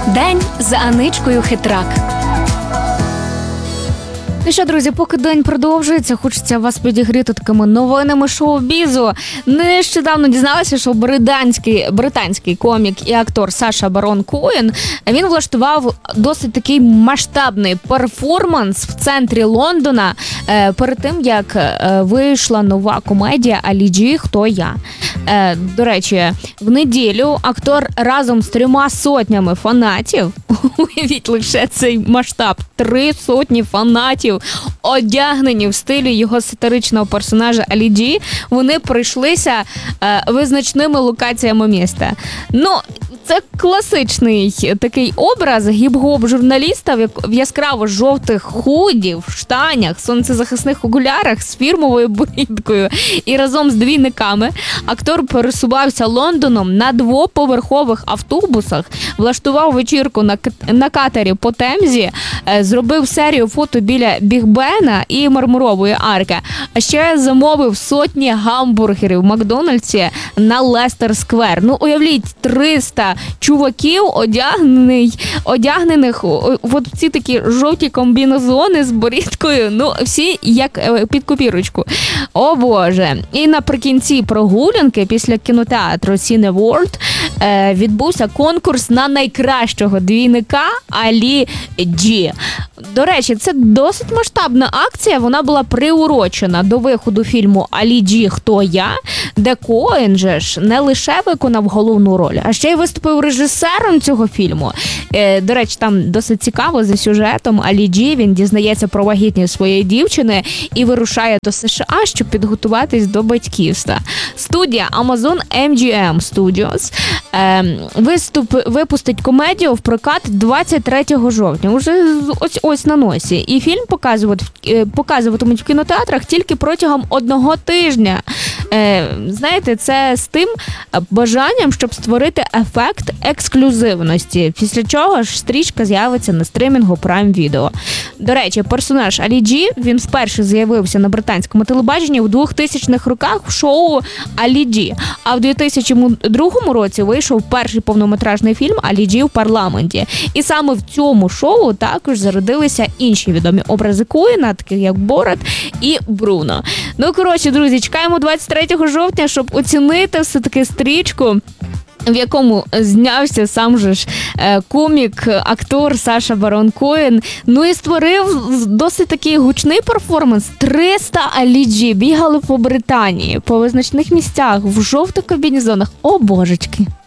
День з Аничкою Хитрак. Ну що, друзі, поки день продовжується, хочеться вас підігріти такими новинами шоу-бізу. Нещодавно дізналася, що британський комік і актор Саша Барон Коен, він влаштував досить такий масштабний перформанс в центрі Лондона перед тим, як вийшла нова комедія «Алі Джі. Хто я?». До речі, в неділю актор разом з 300 фанатів, уявіть лише цей масштаб, 300 фанатів, одягнені в стилі його сатиричного персонажа Алі Джі, вони пройшлися визначними локаціями міста. Ну, це класичний такий образ гіп-гоп журналіста в яскраво-жовтих худі, в штанях, сонцезахисних окулярах з фірмовою борідкою і разом з двійниками. Актор пересувався Лондоном на 2-поверхових автобусах, влаштував вечірку на катері по Темзі, зробив серію фото біля Біг Бена і Мармурової арки, а ще замовив сотні гамбургерів в Макдональдсі на Лестер-сквер. Ну, уявіть, 300 чуваків, одягнених от ці такі жовті комбінезони з борідкою, ну, всі як під копірочку. О Боже! І наприкінці прогулянки після кінотеатру Cine World відбувся конкурс на найкращого двійника Алі Джі. До речі, це досить масштабна акція, вона була приурочена до виходу фільму «Алі Джі. Хто я?», де Коен же ж не лише виконав головну роль, а ще й виступив режисером цього фільму. До речі, там досить цікаво за сюжетом. Алі Джі, він дізнається про вагітність своєї дівчини і вирушає до США, щоб підготуватись до батьківства. Студія Amazon MGM Studios випустить комедію в прокат 23 жовтня. Уже ось на носі. І фільм показуватимуть в кінотеатрах тільки протягом 1 тижня. Знаєте, це з тим бажанням, щоб створити ефект ексклюзивності, після чого ж стрічка з'явиться на стримінгу Prime Video. До речі, персонаж Алі Джі, він вперше з'явився на британському телебаченні у 2000-х роках в шоу «Алі Джі», а в 2002 році вийшов перший повнометражний фільм «Алі Джі в парламенті». І саме в цьому шоу також зародилися інші відомі образи Коена, таких як Борат і Бруно. Ну, коротше, друзі, чекаємо 23 жовтня, щоб оцінити все-таки стрічку, в якому знявся сам же ж комік, актор Саша Барон Коен. Ну і створив досить такий гучний перформанс. 300 Алі Джі бігали по Британії, по визначних місцях, в жовтих комбінезонах. О, божечки!